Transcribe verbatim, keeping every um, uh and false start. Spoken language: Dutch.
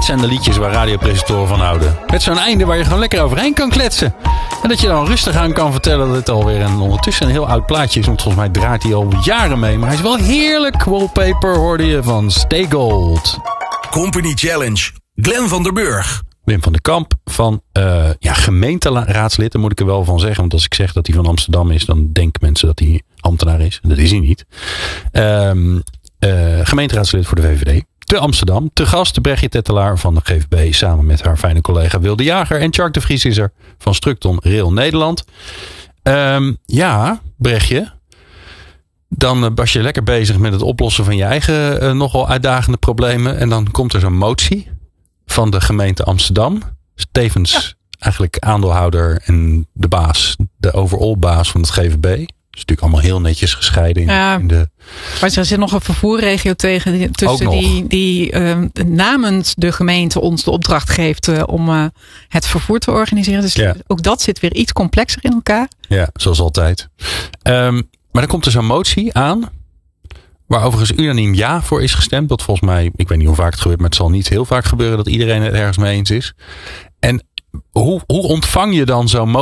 Dit zijn de liedjes waar radiopresentatoren van houden. Met zo'n einde waar je gewoon lekker overheen kan kletsen. En dat je dan rustig aan kan vertellen dat het alweer een, ondertussen een heel oud plaatje is. Want volgens mij draait hij al jaren mee. Maar hij is wel heerlijk. Wallpaper hoorde je van Stay Gold. Company Challenge. Glenn van der Burg. Wim van den Kamp van uh, ja, gemeenteraadslid. Daar moet ik er wel van zeggen. Want als ik zeg dat hij van Amsterdam is, dan denken mensen dat hij ambtenaar is. En dat is hij niet. Um, uh, gemeenteraadslid voor de V V D. Te Amsterdam. Te gast Brechtje Tettelaar van de G V B. Samen met haar fijne collega Wilde Jager. En Tjark de Vries is er van Structon Rail Nederland. Um, ja, Brechtje. Dan uh, was je lekker bezig met het oplossen van je eigen uh, nogal uitdagende problemen. En dan komt er zo'n motie van de gemeente Amsterdam. Tevens ja. eigenlijk aandeelhouder en de baas. De overall baas van het G V B. Dat is natuurlijk allemaal heel netjes gescheiden. In, ja, in de... Maar er zit nog een vervoerregio tegen, tussen die, die uh, namens de gemeente ons de opdracht geeft uh, om uh, het vervoer te organiseren. Dus ja. ook dat zit weer iets complexer in elkaar. Ja, zoals altijd. Um, maar dan komt er zo'n motie aan. Waar overigens unaniem ja voor is gestemd. Dat volgens mij, ik weet niet hoe vaak het gebeurt, maar het zal niet heel vaak gebeuren dat iedereen het ergens mee eens is. En hoe, hoe ontvang je dan zo'n motie?